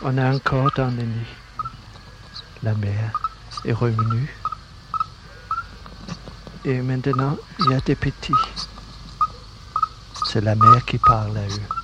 On est encore dans le nid. La mère est revenue. Et maintenant, il y a des petits. C'est la mère qui parle à eux.